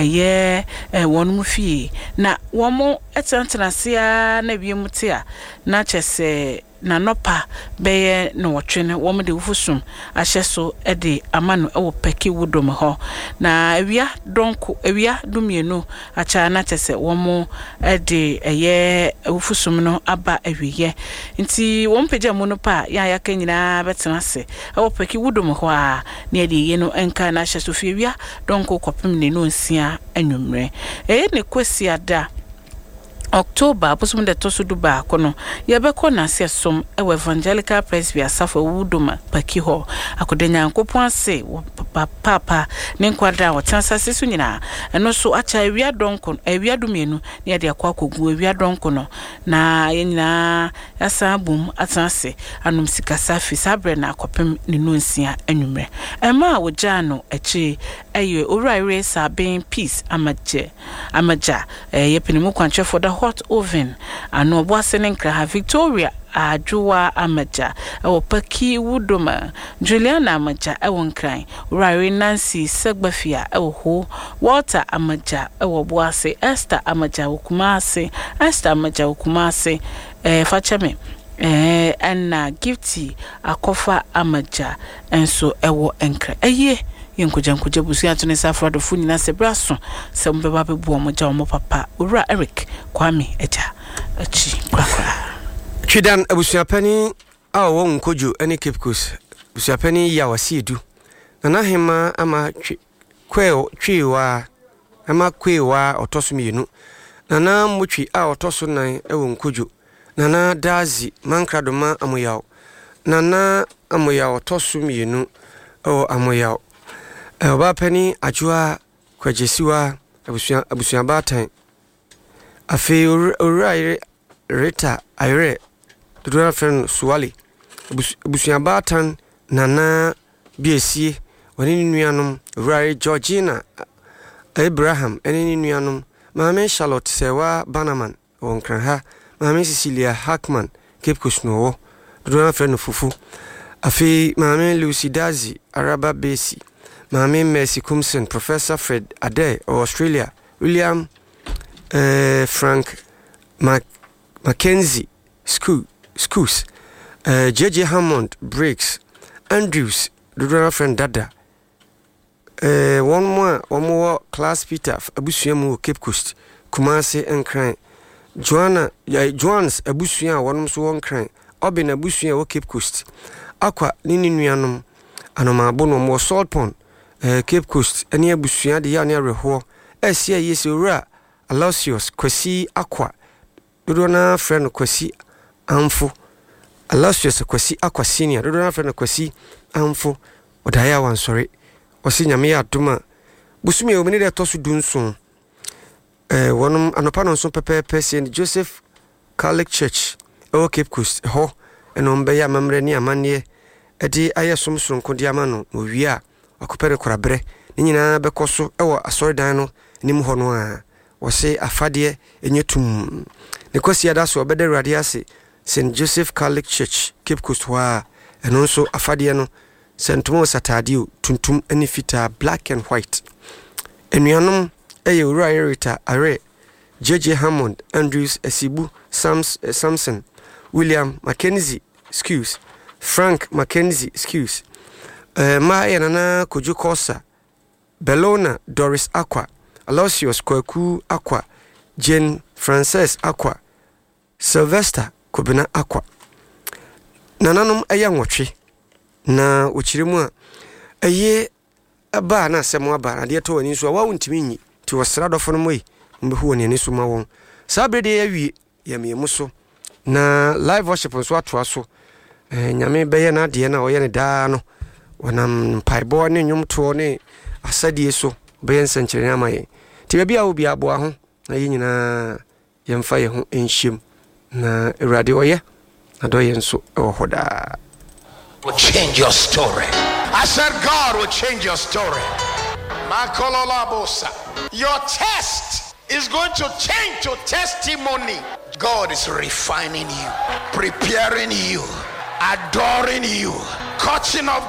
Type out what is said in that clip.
eye wonum fie na womo etentenasia na biemuti a na chese na nopa beye no wotwe wo de wufusum ahye so de amano ewo peki wudom ho na ewia donko ewia dumienu acha na chese wo de eye wufusum no aba ewiye nti wo mpagya mu no pa ya ka nyina betena se ewo peki wudom ho a na de ye no enka na ahye so fi ewia donko kopem ne no nsia anwumre ne kwesi ada October posum de tosu duba kono yebeko na sesom ewe Evangelical Presby asafo wuduma paki ho akodenya nkopon ase papa ne nkwadra wotansa sesu nyina eno so acha ewia donko ewia dumienu ne yede akwa kogu ewia donko no na yenyina asa bum atanse anum sikasa fi sabre na akopem ne nonsia anwumre ema woja no echi eye owuraire sabin peace amaja yepenimu kwanchefo da hot oven ano boasene nkra Victoria ajuwa amaja ewo paki wudoma Juliana amaja ewo nkran Rari Nancy Segbafia ewo ho Walter amaja ewo boase Esther amaja wokumase Esther amaja wokumase fachame anna gifty akofa amaja enso ewo enkra yenkojankuje busu atune safrado funi na sebraso se mbeba bebu omoja omo papa ura Eric Kwame eja achi kwakwa Chidan abusuapani a wo nkojo ene Cape Coast busuapani ya wasiedu na hema ama twiwa ama kwewa otosumienu na mutwi a otoso nan ewo nkojo na dazi mankradoma amoyaw na amoyaw otosumienu o amoyaw Oba pani ajua kwajesiwa abusuabatan afi uraire reta aire dodora fen suwali abusuabatan nana biesie wani nuanom uraire Georgina Abraham eni nuanom mame Charlotte Sewa Banaman wonkranha mame Cecilia Hackman Cape Coast no dodora fen fufu afi mame Lucy Dazi Araba Besi Mami Mercy Kumsen, Professor Fred Ade of Australia, William Frank Mackenzie Schools, J.J. Hammond Briggs, Andrews, Dudra friend Dada, one more class Peter, Abusuamu Cape Coast, Kumasi and Crane, Joan's Abusuan, one so crane, Obin Abusuan Cape Coast, Aqua Ninianum, Anoma Bono more salt pond. Cape Coast eni abusuya de ya ne reho esia yesi owura Alosius Kwasi Akwa dodo na friend Kwasi Amfo Alosius Kwasi Akwa senior dodo na friend Kwasi Amfo odaya wansori osi nyame ya adoma busumi omini de tosu dunso wonum anopa no so pepepe St Joseph Catholic Church o Cape Coast ho enombe ya mamre ni amane edi ayesom sonko di amano owia akopere korabre ni nyina bekoso ewo asoridan no nim ho no a wo se afade enyetum ne kwasi ada so obede rade ase St Joseph Catholic Church Cape Coast wa eno so afade no St Thomas atadio tuntum ani fita black and white enuanom eye ura Rita Are J.J. Hammond Andrews Esibu Samson William Mackenzie Schools Frank Mackenzie Schools Maya Nana Kojukosa Bellona Doris Aqua Alosius Kwaku Aqua Jane Frances Aqua Sylvester Kobina Aqua Nananum ayanwotwe na ochirimu a eye aba na asemo aba na de to wani so wa wontimi nyi ti wasra dofo no moyi mbehu ne ni so ma won sabrede awie yamiemu so na live worship so atoa so nyame beye na de na oye ne daa no wonam paibo ne nwumto ne asadie so beye nsankyere amaye ti bia obi aboa ho na ye nyina yemfa ye ho enhyem na ewrade oye na do ye nso ewo hoda will change your story. I said God will change your story. Your test is going to change to testimony. God is refining you, preparing you, adoring you, catching up